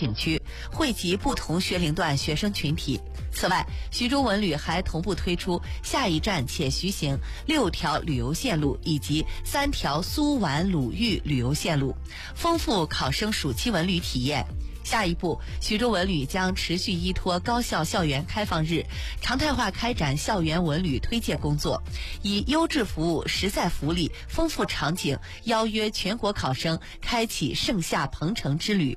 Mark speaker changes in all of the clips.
Speaker 1: 景区，惠及不同学龄段学生群体。此外，徐州文旅还同步推出下一站且徐行6条旅游线路以及3条苏皖鲁豫旅游线路，丰富考生暑期文旅体验。下一步，徐州文旅将持续依托高校校园开放日，常态化开展校园文旅推介工作，以优质服务、实在福利、丰富场景，邀约全国考生开启盛夏鹏城之旅。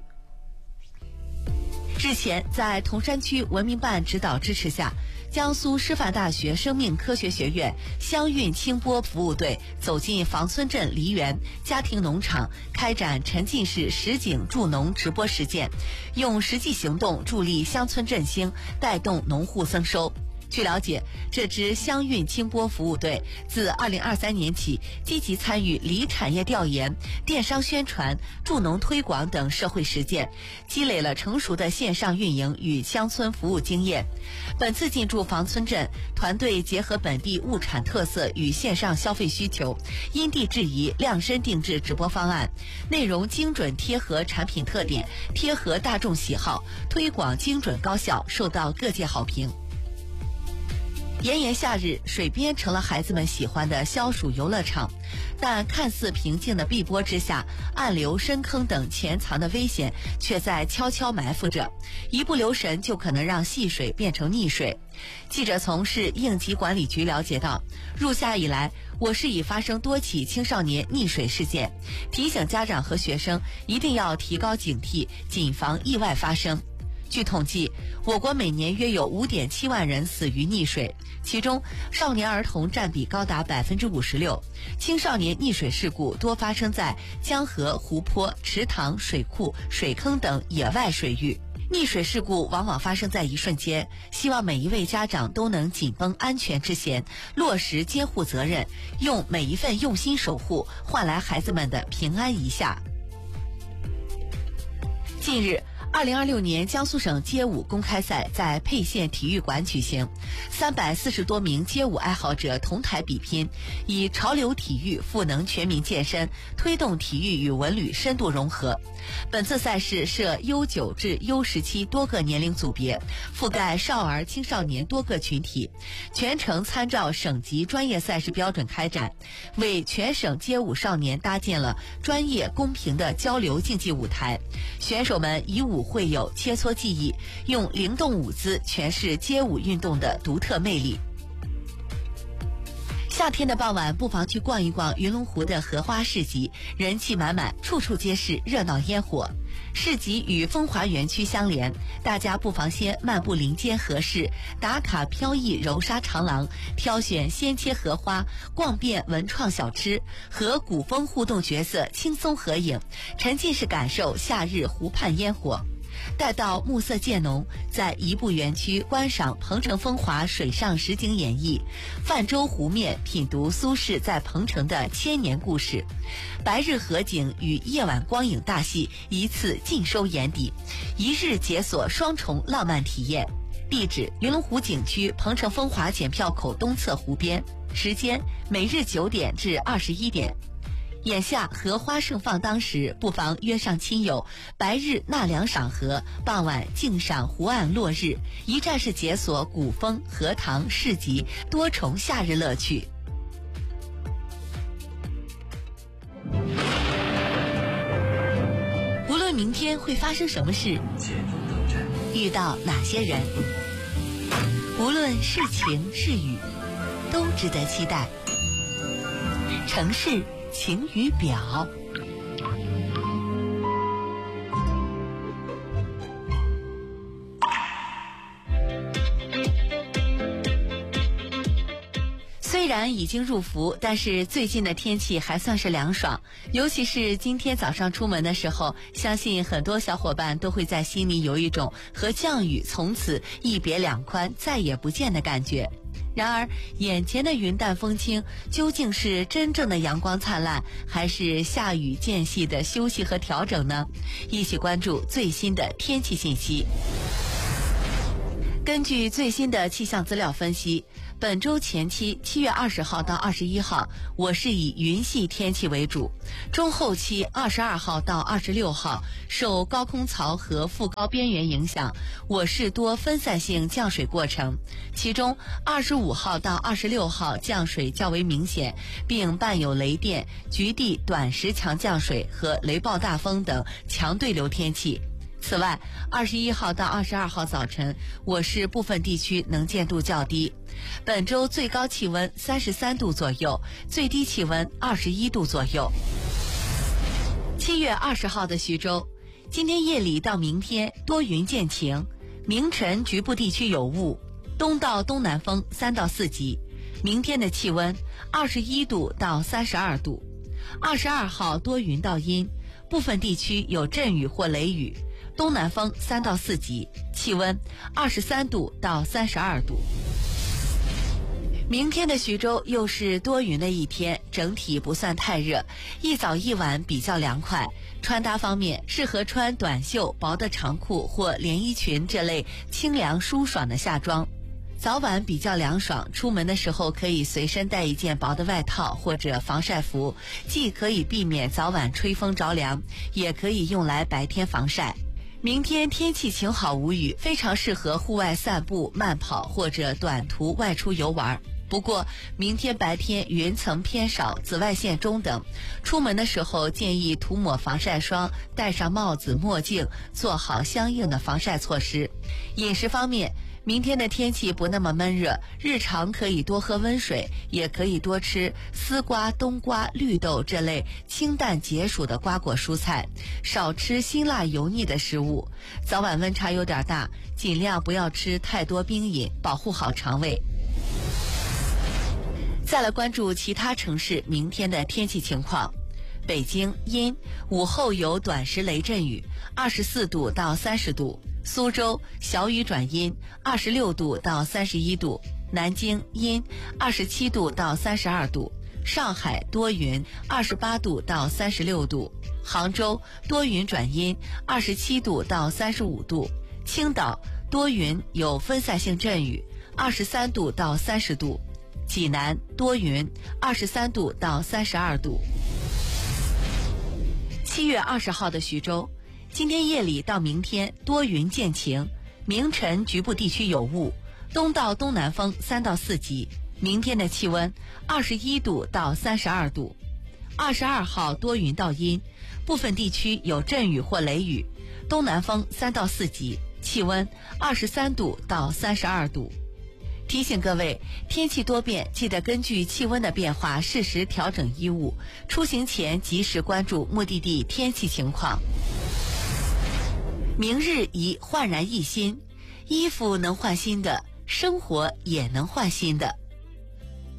Speaker 1: 日前，在铜山区文明办指导支持下，江苏师范大学生命科学学院乡运清播服务队走进房村镇梨园家庭农场，开展沉浸式实景助农直播实践，用实际行动助力乡村振兴，带动农户增收。据了解，这支乡运清播服务队自2023年起积极参与梨产业调研、电商宣传、助农推广等社会实践，积累了成熟的线上运营与乡村服务经验。本次进驻房村镇，团队结合本地物产特色与线上消费需求，因地制宜量身定制直播方案，内容精准贴合产品特点，贴合大众喜好，推广精准高效，受到各界好评。炎炎夏日，水边成了孩子们喜欢的消暑游乐场，但看似平静的碧波之下，暗流、深坑等潜藏的危险却在悄悄埋伏着，一不留神就可能让戏水变成溺水。记者从市应急管理局了解到，入夏以来，我市已发生多起青少年溺水事件，提醒家长和学生一定要提高警惕，谨防意外发生。据统计，我国每年约有5.7万人死于溺水，其中少年儿童占比高达56%，青少年溺水事故多发生在江河、湖泊、池塘、水库、水坑等野外水域。溺水事故往往发生在一瞬间，希望每一位家长都能紧绷安全之弦，落实监护责任，用每一份用心守护换来孩子们的平安一夏。近日，2026年江苏省街舞公开赛在沛县体育馆举行，340多名街舞爱好者同台比拼，以潮流体育赋能全民健身，推动体育与文旅深度融合。本次赛事设 U9 至 U17 多个年龄组别，覆盖少儿青少年多个群体，全程参照省级专业赛事标准开展，为全省街舞少年搭建了专业公平的交流竞技舞台。选手们以舞会友，切磋技艺，用灵动舞姿诠释街舞运动的独特魅力。夏天的傍晚，不妨去逛一逛云龙湖的荷花市集，人气满满，处处皆是热闹烟火。市集与风华园区相连，大家不妨先漫步林间荷市，打卡飘逸柔沙长廊，挑选鲜切荷花，逛遍文创小吃，和古风互动角色轻松合影，沉浸式感受夏日湖畔烟火。待到暮色渐浓，在宜步园区观赏鹏城风华水上实景演绎，泛舟湖面品读苏轼在鹏城的千年故事，白日河景与夜晚光影大戏一次尽收眼底，一日解锁双重浪漫体验。地址：云龙湖景区鹏城风华检票口东侧湖边，时间每日9点至21点。眼下荷花盛放当时，不妨约上亲友，白日纳凉赏荷，傍晚静赏湖岸落日，一站式解锁古风、荷塘、市集多重夏日乐趣。无论明天会发生什么事，遇到哪些人，无论是晴是雨，都值得期待。城市晴雨表。虽然已经入伏，但是最近的天气还算是凉爽，尤其是今天早上出门的时候，相信很多小伙伴都会在心里有一种和降雨从此一别两宽，再也不见的感觉。然而眼前的云淡风轻，究竟是真正的阳光灿烂，还是下雨间隙的休息和调整呢？一起关注最新的天气信息。根据最新的气象资料分析， 本周前期7月20号到21号，我市以云系天气为主；中后期22号到26号，受高空槽和副高边缘影响，我市多分散性降水过程。其中25号到26号降水较为明显，并伴有雷电、局地短时强降水和雷暴大风等强对流天气。此外，21号到22号早晨，我市部分地区能见度较低。本周最高气温33度左右，最低气温21度左右。7月20号的徐州，今天夜里到明天多云见晴，明晨局部地区有雾，东到东南风3到4级。明天的气温21度到32度。22号多云到阴，部分地区有阵雨或雷雨，东南风3到4级，气温23度到32度。明天的徐州又是多云的一天，整体不算太热，一早一晚比较凉快。穿搭方面，适合穿短袖、薄的长裤或连衣裙这类清凉舒爽的夏装。早晚比较凉爽，出门的时候可以随身带一件薄的外套或者防晒服，既可以避免早晚吹风着凉，也可以用来白天防晒。明天天气晴好无雨，非常适合户外散步、慢跑或者短途外出游玩。不过明天白天云层偏少，紫外线中等，出门的时候建议涂抹防晒霜，戴上帽子、墨镜，做好相应的防晒措施。饮食方面，明天的天气不那么闷热，日常可以多喝温水，也可以多吃丝瓜、冬瓜、绿豆这类清淡解暑的瓜果蔬菜，少吃辛辣油腻的食物。早晚温差有点大，尽量不要吃太多冰饮，保护好肠胃。再来关注其他城市明天的天气情况。北京阴，午后有短时雷阵雨，24度到30度。苏州小雨转阴，26度到31度。南京阴，27度到32度。上海多云，28度到36度。杭州多云转阴，27度到35度。青岛多云有分散性阵雨，23度到30度。济南多云，23度到32度。7月20号的徐州，今天夜里到明天多云见晴，明晨局部地区有雾，东到东南风3到4级。明天的气温21度到32度。22号多云到阴，部分地区有阵雨或雷雨，东南风3到4级，气温23度到32度。提醒各位，天气多变，记得根据气温的变化适时调整衣物，出行前及时关注目的地天气情况。明日宜焕然一新，衣服能换新的，生活也能换新的。